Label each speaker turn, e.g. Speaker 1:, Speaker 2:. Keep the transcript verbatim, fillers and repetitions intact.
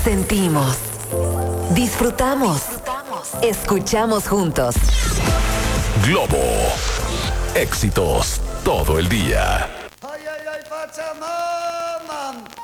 Speaker 1: Sentimos, disfrutamos, escuchamos juntos.
Speaker 2: Globo, éxitos todo el día.
Speaker 3: Ay, ay, ay, Pachamama.